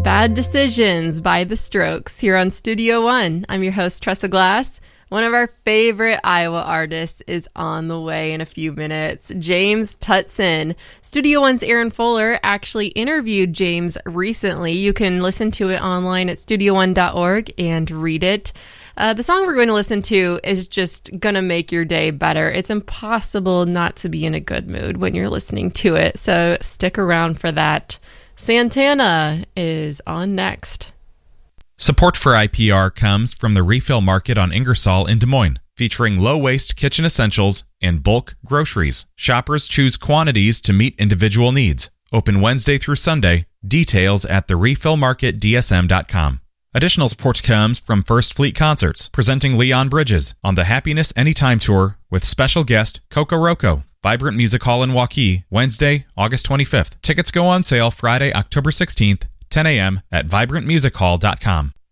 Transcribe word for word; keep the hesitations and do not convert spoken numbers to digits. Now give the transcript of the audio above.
Bad Decisions by The Strokes here on Studio One. I'm your host, Tressa Glass. One of our favorite Iowa artists is on the way in a few minutes, James Tutson. Studio One's Aaron Fuller actually interviewed James recently. You can listen to it online at studio one dot org and read it. Uh, the song we're going to listen to is just going to make your day better. It's impossible not to be in a good mood when you're listening to it, so stick around for that. Santana is on next. Support for I P R comes from the Refill Market on Ingersoll in Des Moines, featuring low-waste kitchen essentials and bulk groceries. Shoppers choose quantities to meet individual needs. Open Wednesday through Sunday. Details at the refill market d s m dot com. Additional support comes from First Fleet Concerts, presenting Leon Bridges on the Happiness Anytime Tour with special guest Coco Roco. Vibrant Music Hall in Waukee, Wednesday, August twenty-fifth. Tickets go on sale Friday, October sixteenth, ten a.m. at vibrant music hall dot com.